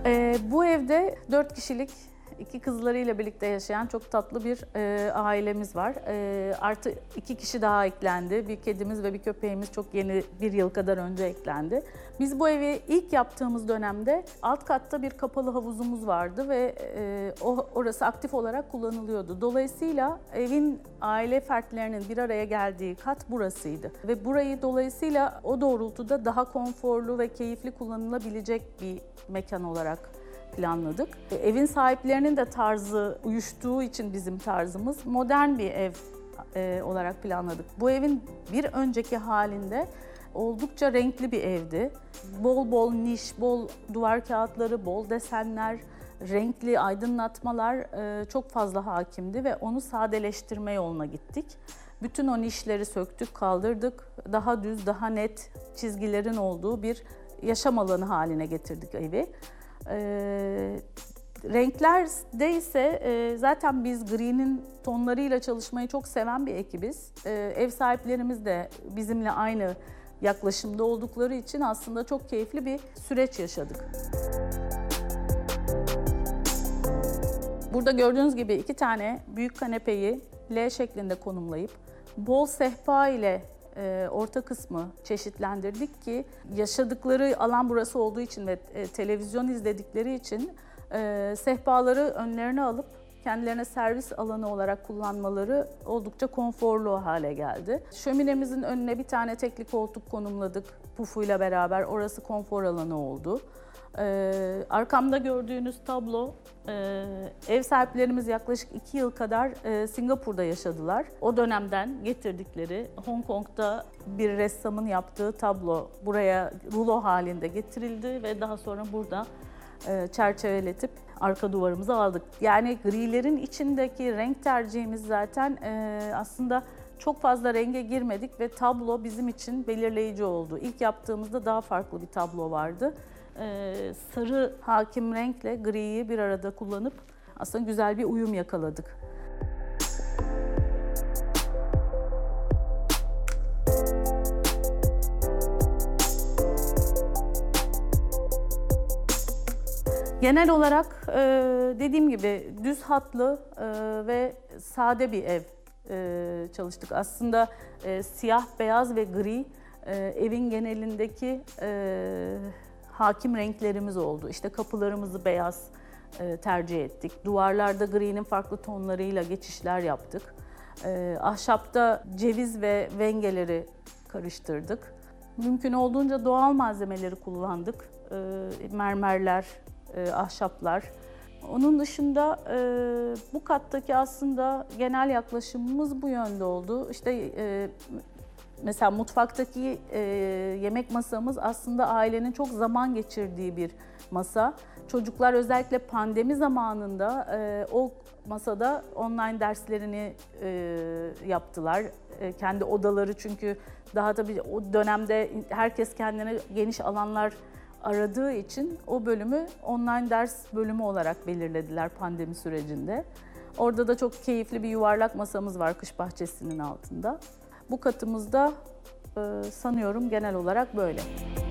Bu evde 4 kişilik, 2 kızlarıyla birlikte yaşayan çok tatlı bir ailemiz var. Artı 2 kişi daha eklendi. Bir kedimiz ve bir köpeğimiz çok yeni, 1 yıl kadar önce eklendi. Biz bu evi ilk yaptığımız dönemde alt katta bir kapalı havuzumuz vardı ve orası aktif olarak kullanılıyordu. Dolayısıyla evin aile fertlerinin bir araya geldiği kat burasıydı. Ve burayı dolayısıyla o doğrultuda daha konforlu ve keyifli kullanılabilecek bir mekan olarak planladık. Evin sahiplerinin de tarzı uyuştuğu için bizim tarzımız modern bir ev olarak planladık. Bu evin bir önceki halinde oldukça renkli bir evdi. Bol bol niş, bol duvar kağıtları, bol desenler, renkli aydınlatmalar çok fazla hakimdi ve onu sadeleştirme yoluna gittik. Bütün o nişleri söktük, kaldırdık. Daha düz, daha net çizgilerin olduğu bir yaşam alanı haline getirdik evi. Renklerde ise zaten biz gri'nin tonlarıyla çalışmayı çok seven bir ekibiz. Ev sahiplerimiz de bizimle aynı yaklaşımda oldukları için aslında çok keyifli bir süreç yaşadık. Burada gördüğünüz gibi 2 tane büyük kanepeyi L şeklinde konumlayıp bol sehpa ile orta kısmı çeşitlendirdik ki yaşadıkları alan burası olduğu için ve televizyon izledikleri için sehpaları önlerine alıp kendilerine servis alanı olarak kullanmaları oldukça konforlu hale geldi. Şöminemizin önüne bir tane tekli koltuk konumladık pufuyla beraber. Orası konfor alanı oldu. Arkamda gördüğünüz tablo, ev sahiplerimiz yaklaşık 2 yıl kadar Singapur'da yaşadılar. O dönemden getirdikleri Hong Kong'da bir ressamın yaptığı tablo buraya rulo halinde getirildi ve daha sonra burada çerçeveletip arka duvarımıza aldık. Yani grilerin içindeki renk tercihimiz zaten aslında çok fazla renge girmedik ve tablo bizim için belirleyici oldu. İlk yaptığımızda daha farklı bir tablo vardı. Sarı hakim renkle griyi bir arada kullanıp aslında güzel bir uyum yakaladık. Genel olarak dediğim gibi düz hatlı ve sade bir ev çalıştık. Aslında siyah, beyaz ve gri evin genelindeki hakim renklerimiz oldu. İşte kapılarımızı beyaz tercih ettik. Duvarlarda gri'nin farklı tonlarıyla geçişler yaptık. Ahşapta ceviz ve vengeleri karıştırdık. Mümkün olduğunca doğal malzemeleri kullandık. Mermerler, ahşaplar. Onun dışında bu kattaki aslında genel yaklaşımımız bu yönde oldu. İşte mesela mutfaktaki yemek masamız aslında ailenin çok zaman geçirdiği bir masa. Çocuklar özellikle pandemi zamanında o masada online derslerini yaptılar. Kendi odaları çünkü daha tabii o dönemde herkes kendine geniş alanlar aradığı için o bölümü online ders bölümü olarak belirlediler pandemi sürecinde. Orada da çok keyifli bir yuvarlak masamız var kış bahçesinin altında. Bu katımızda sanıyorum genel olarak böyle.